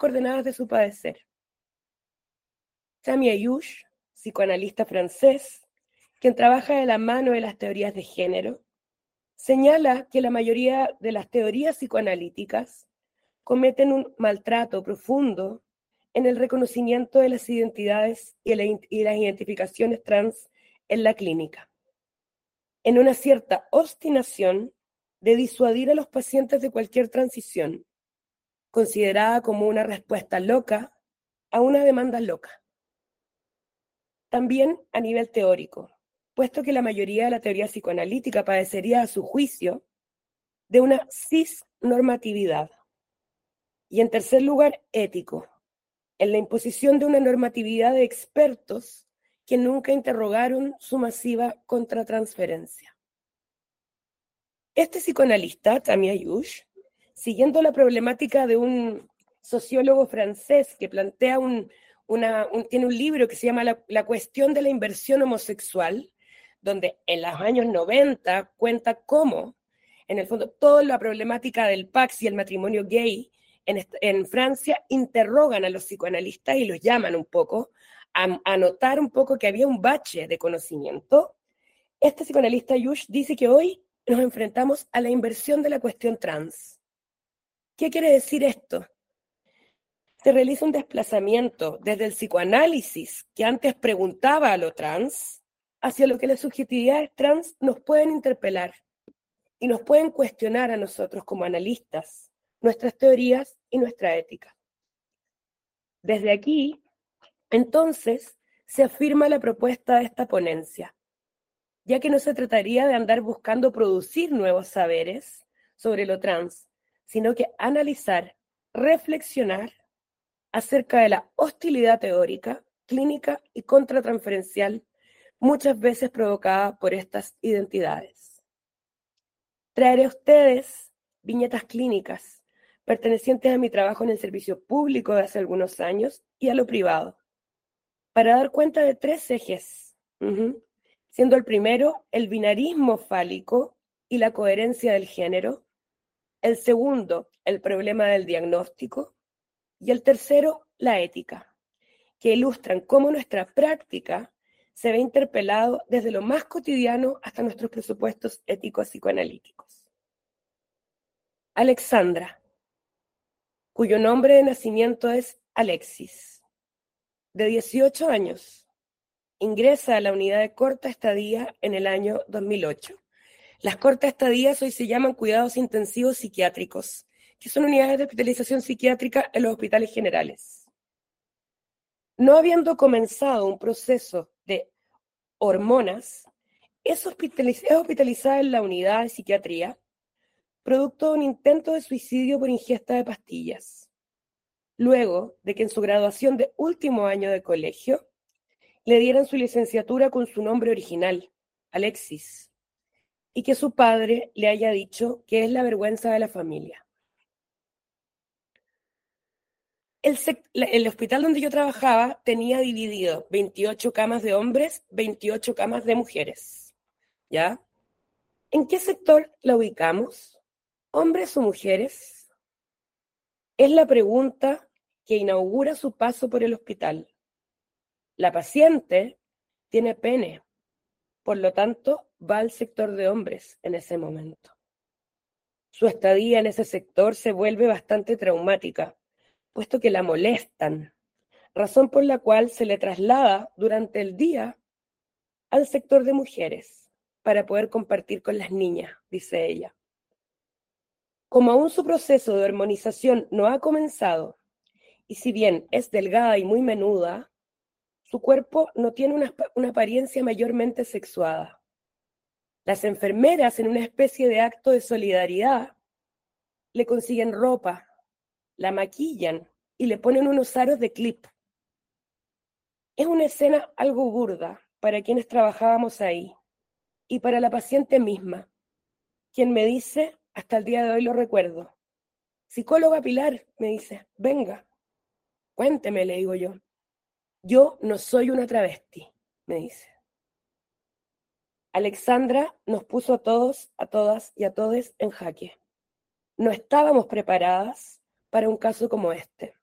coordenadas de su padecer. Sami Ayush, psicoanalista francés, quien trabaja de la mano de las teorías de género, señala que la mayoría de las teorías psicoanalíticas cometen un maltrato profundo en el reconocimiento de las identidades y las identificaciones trans en la clínica, en una cierta obstinación de disuadir a los pacientes de cualquier transición, considerada como una respuesta loca a una demanda loca. También a nivel teórico, puesto que la mayoría de la teoría psicoanalítica padecería, a su juicio, de una cisnormatividad. Y en tercer lugar, ético, en la imposición de una normatividad de expertos que nunca interrogaron su masiva contratransferencia. Este psicoanalista, Sami Ayush, siguiendo la problemática de un sociólogo francés que plantea tiene un libro que se llama La cuestión de la inversión homosexual, donde en los años 90 cuenta cómo, en el fondo, toda la problemática del PAX y el matrimonio gay en Francia interrogan a los psicoanalistas y los llaman un poco a notar un poco que había un bache de conocimiento. Este psicoanalista Ayush dice que hoy nos enfrentamos a la inversión de la cuestión trans. ¿Qué quiere decir esto? Se realiza un desplazamiento desde el psicoanálisis, que antes preguntaba a lo trans, hacia lo que las subjetividades trans nos pueden interpelar y nos pueden cuestionar a nosotros como analistas, nuestras teorías y nuestra ética. Desde aquí, entonces, se afirma la propuesta de esta ponencia, ya que no se trataría de andar buscando producir nuevos saberes sobre lo trans, sino que analizar, reflexionar acerca de la hostilidad teórica, clínica y contratransferencial, muchas veces provocada por estas identidades. Traeré a ustedes viñetas clínicas pertenecientes a mi trabajo en el servicio público de hace algunos años y a lo privado, para dar cuenta de tres ejes, siendo el primero el binarismo fálico y la coherencia del género, el segundo el problema del diagnóstico y el tercero la ética, que ilustran cómo nuestra práctica se ve interpelado desde lo más cotidiano hasta nuestros presupuestos éticos psicoanalíticos. Alexandra, cuyo nombre de nacimiento es Alexis, de 18 años, ingresa a la unidad de corta estadía en el año 2008. Las cortas estadías hoy se llaman cuidados intensivos psiquiátricos, que son unidades de hospitalización psiquiátrica en los hospitales generales. No habiendo comenzado un proceso de hormonas, es hospitalizada en la unidad de psiquiatría, producto de un intento de suicidio por ingesta de pastillas, luego de que en su graduación de último año de colegio le dieran su licenciatura con su nombre original, Alexis, y que su padre le haya dicho que es la vergüenza de la familia. El hospital donde yo trabajaba tenía dividido 28 camas de hombres, 28 camas de mujeres, ¿ya? ¿En qué sector la ubicamos? ¿Hombres o mujeres? Es la pregunta que inaugura su paso por el hospital. La paciente tiene pene, por lo tanto, va al sector de hombres en ese momento. Su estadía en ese sector se vuelve bastante traumática, puesto que la molestan, razón por la cual se le traslada durante el día al sector de mujeres para poder compartir con las niñas, dice ella. Como aún su proceso de hormonización no ha comenzado, y si bien es delgada y muy menuda, su cuerpo no tiene una apariencia mayormente sexuada. Las enfermeras, en una especie de acto de solidaridad, le consiguen ropa, la maquillan y le ponen unos aros de clip. Es una escena algo burda para quienes trabajábamos ahí y para la paciente misma, quien me dice, hasta el día de hoy lo recuerdo, psicóloga Pilar, me dice, venga, cuénteme, le digo yo. Yo no soy una travesti, me dice. Alexandra nos puso a todos, a todas y a todes en jaque. No estábamos preparadas para un caso como este.